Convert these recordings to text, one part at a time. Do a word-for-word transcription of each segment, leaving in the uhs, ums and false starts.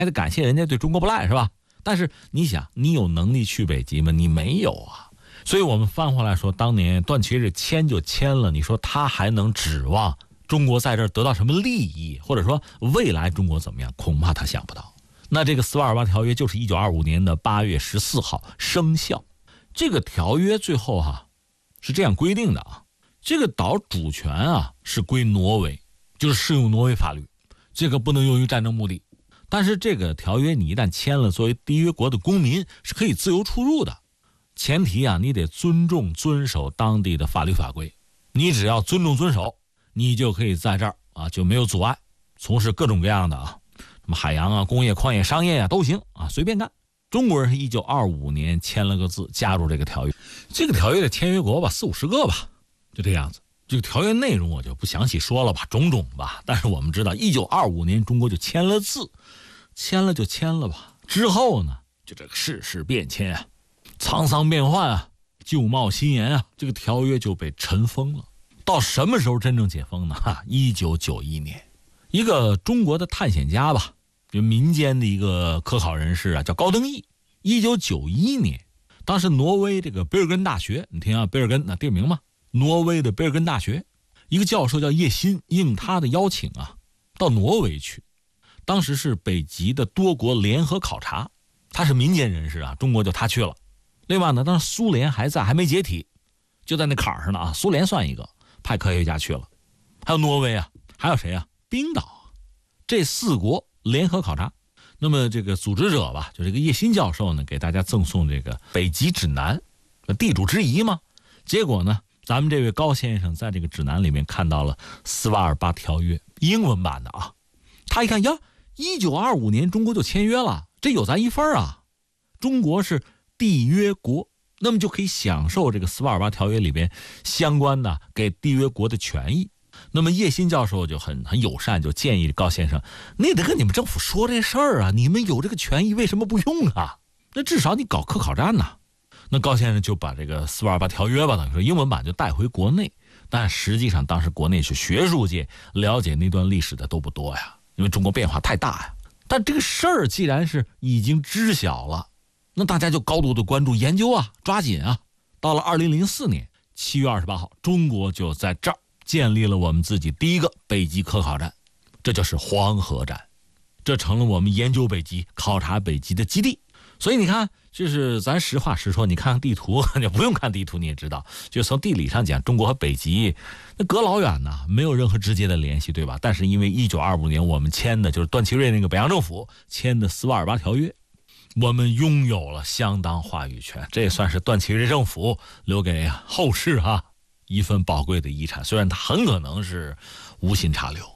还得感谢人家对中国不赖，是吧？但是你想，你有能力去北极吗？你没有啊。所以我们翻回来说，当年段祺瑞签就签了，你说他还能指望中国在这儿得到什么利益，或者说未来中国怎么样？恐怕他想不到。那这个斯瓦尔巴条约就是一九二五年的八月十四号生效。这个条约最后哈、啊、是这样规定的啊，这个岛主权啊是归挪威，就是适用挪威法律，这个不能用于战争目的。但是这个条约你一旦签了，作为缔约国的公民是可以自由出入的。前提啊，你得尊重遵守当地的法律法规。你只要尊重遵守，你就可以在这儿啊就没有阻碍，从事各种各样的啊，什么海洋啊、工业、矿业、商业啊都行啊，随便干。中国人是一九二五年签了个字，加入这个条约。这个条约的签约国吧，四五十个吧，就这样子。这个条约内容我就不详细说了吧，种种吧。但是我们知道，一九二五年中国就签了字，签了就签了吧。之后呢，就这个世事变迁啊，沧桑变幻啊，旧貌新颜啊，这个条约就被尘封了。到什么时候真正解封呢？哈，一九九一年，一个中国的探险家吧，就民间的一个科考人士啊，叫高登义。一九九一年，当时挪威这个贝尔根大学，你听啊，贝尔根那地名嘛，挪威的贝尔根大学，一个教授叫叶欣，应他的邀请啊，到挪威去。当时是北极的多国联合考察，他是民间人士啊，中国就他去了。另外呢，当时苏联还在，还没解体，就在那坎儿上呢啊。苏联算一个，派科学家去了，还有挪威啊，还有谁啊？冰岛，这四国联合考察。那么这个组织者吧，就这个叶欣教授呢，给大家赠送这个北极指南，地主之谊嘛。结果呢，咱们这位高先生在这个指南里面看到了斯瓦尔巴条约英文版的啊，他一看呀，一九二五年中国就签约了，这有咱一份啊，中国是缔约国，那么就可以享受这个斯瓦尔巴条约里边相关的给缔约国的权益。那么叶欣教授就很很友善，就建议高先生，你得跟你们政府说这事儿啊，你们有这个权益为什么不用啊？那至少你搞科考站呐。那高先生就把这个斯瓦尔巴条约吧，等于说英文版就带回国内，但实际上当时国内是学术界了解那段历史的都不多呀，因为中国变化太大呀。但这个事儿既然是已经知晓了，那大家就高度的关注研究啊，抓紧啊。到了二零零四年七月二十八号，中国就在这儿建立了我们自己第一个北极科考站，这就是黄河站，这成了我们研究北极、考察北极的基地。所以你看，就是咱实话实说，你看看地图，就不用看地图你也知道，就从地理上讲，中国和北极那隔老远呢，没有任何直接的联系，对吧？但是因为一九二五年我们签的就是段祺瑞那个北洋政府签的斯瓦尔巴条约，我们拥有了相当话语权，这也算是段祺瑞政府留给后世啊一份宝贵的遗产，虽然它很可能是无心插柳。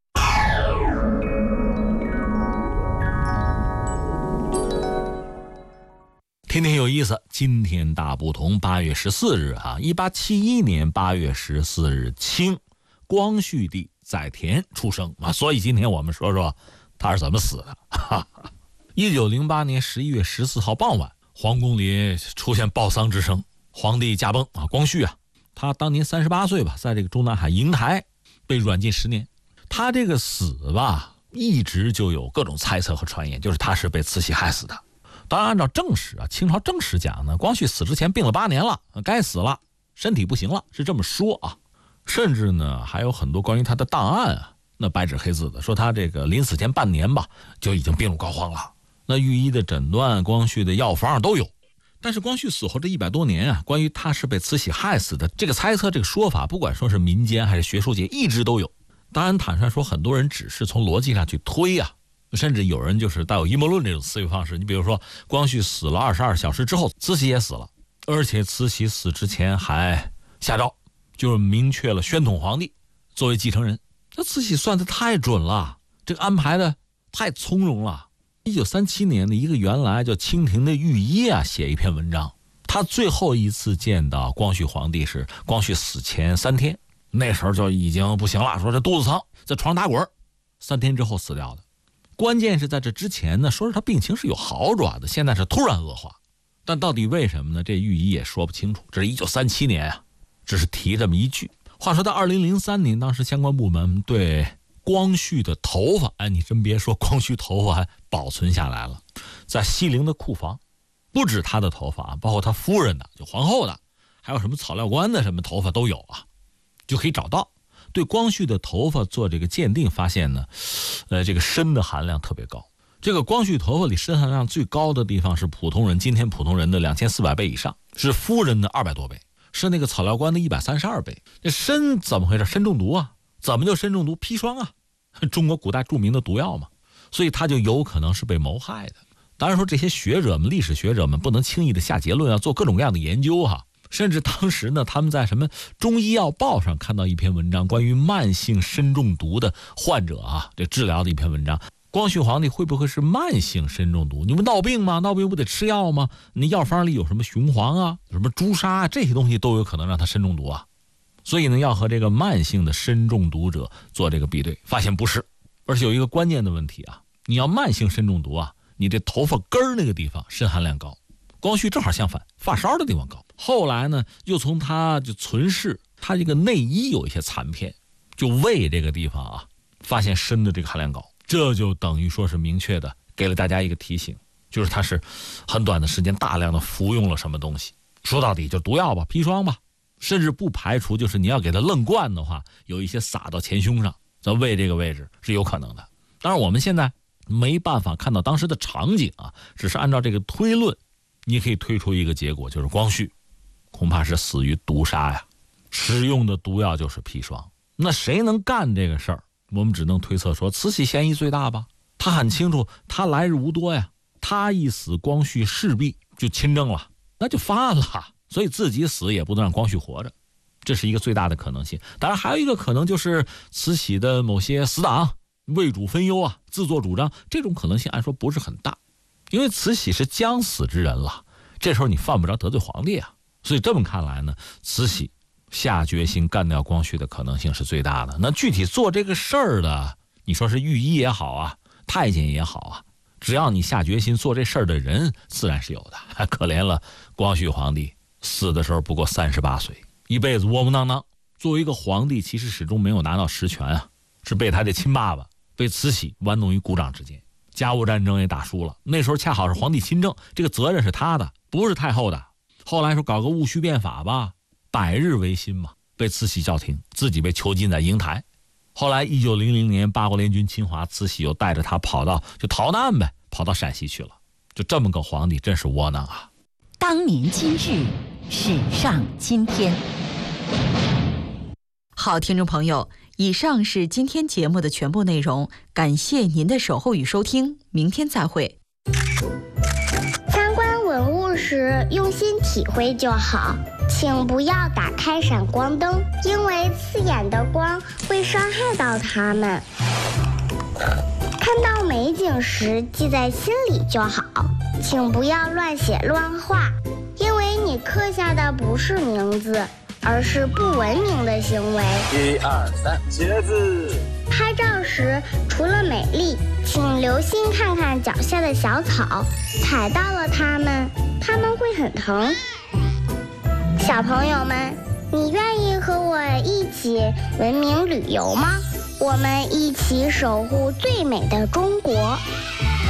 天天有意思，今天大不同。八月十四日啊，一八七一年八月十四日，清光绪帝载湉出生啊，所以今天我们说说他是怎么死的。一九零八年十一月十四号傍晚，皇宫里出现报丧之声，皇帝驾崩啊，光绪啊，他当年三十八岁吧，在这个中南海瀛台被软禁十年。他这个死吧，一直就有各种猜测和传言，就是他是被慈禧害死的。当然按照正史啊，清朝正史讲呢，光绪死之前病了八年了，该死了，身体不行了，是这么说啊。甚至呢还有很多关于他的档案啊，那白纸黑字的说他这个临死前半年吧就已经病入膏肓了，那御医的诊断、光绪的药方都有。但是光绪死后这一百多年啊，关于他是被慈禧害死的这个猜测、这个说法，不管说是民间还是学术界，一直都有。当然坦率说，很多人只是从逻辑上去推啊，甚至有人就是带有阴谋论这种思维方式。你比如说，光绪死了二十二小时之后，慈禧也死了，而且慈禧死之前还下诏，就是明确了宣统皇帝作为继承人。这慈禧算得太准了，这个安排的太从容了。一九三七年的一个原来叫清廷的御医啊，写一篇文章，他最后一次见到光绪皇帝是光绪死前三天，那时候就已经不行了，说这肚子疼，在床上打滚，三天之后死掉的。关键是在这之前呢，说是他病情是有好转的，现在是突然恶化，但到底为什么呢？这御医也说不清楚。这是一九三七年啊，只是提这么一句。话说到二零零三年，当时相关部门对光绪的头发，哎，你真别说，光绪头发还保存下来了，在西陵的库房，不止他的头发啊，包括他夫人的，就皇后的，还有什么草料官的什么头发都有啊，就可以找到。对光绪的头发做这个鉴定，发现呢，呃，这个砷的含量特别高。这个光绪头发里砷含量最高的地方是普通人今天普通人的两千四百倍以上，是夫人的二百多倍，是那个草料官的一百三十二倍。这砷怎么回事？砷中毒啊？怎么就砷中毒？砒霜啊，中国古代著名的毒药嘛，所以他就有可能是被谋害的。当然说这些学者们、历史学者们不能轻易的下结论，要做各种各样的研究哈。甚至当时呢，他们在什么《中医药报》上看到一篇文章，关于慢性砷中毒的患者啊，这治疗的一篇文章。光绪皇帝会不会是慢性砷中毒？你不闹病吗？闹病不得吃药吗？你药方里有什么雄黄啊，有什么朱砂啊，这些东西都有可能让他砷中毒啊。所以呢，要和这个慢性的砷中毒者做这个比对，发现不是。而且有一个关键的问题啊，你要慢性砷中毒啊，你这头发根儿那个地方砷含量高。光绪正好相反，发梢的地方高。后来呢，又从他就存世，他这个内衣有一些残片，就胃这个地方啊，发现砷的这个含量高。这就等于说是明确的给了大家一个提醒，就是他是很短的时间大量的服用了什么东西。说到底就毒药吧，砒霜吧，甚至不排除就是你要给他愣灌的话，有一些撒到前胸上，在胃这个位置是有可能的。当然我们现在没办法看到当时的场景啊，只是按照这个推论，你可以推出一个结果，就是光绪恐怕是死于毒杀呀，使用的毒药就是砒霜。那谁能干这个事儿？我们只能推测说慈禧嫌疑最大吧，他很清楚他来日无多呀，他一死光绪势必就亲政了，那就翻了，所以自己死也不能让光绪活着，这是一个最大的可能性。当然还有一个可能就是慈禧的某些死党为主分忧啊，自作主张，这种可能性按说不是很大，因为慈禧是将死之人了，这时候你犯不着得罪皇帝啊。所以这么看来呢，慈禧下决心干掉光绪的可能性是最大的。那具体做这个事儿的，你说是御医也好啊，太监也好啊，只要你下决心做这事儿的人，自然是有的。还可怜了光绪皇帝，死的时候不过三十八岁，一辈子窝窝囊囊。作为一个皇帝，其实始终没有拿到实权啊，是被他这亲爸爸，被慈禧玩弄于股掌之间。甲午战争也打输了，那时候恰好是皇帝亲政，这个责任是他的，不是太后的。后来说搞个戊戌变法吧，百日维新嘛，被慈禧叫停，自己被囚禁在瀛台。后来一九零零年八国联军侵华，慈禧又带着他跑到就逃难呗，跑到陕西去了。就这么个皇帝真是窝囊啊。 当年今日，史上今天。好，听众朋友，以上是今天节目的全部内容，感谢您的守候与收听，明天再会。 参观文物时用心体会就好，请不要打开闪光灯，因为刺眼的光会伤害到它们。看到美景时记在心里就好，请不要乱写乱画，因为你刻下的不是名字，而是不文明的行为。 一二三，茄子。 拍照时除了美丽，请留心看看脚下的小草，踩到了它们，它们会很疼。小朋友们，你愿意和我一起文明旅游吗？我们一起守护最美的中国。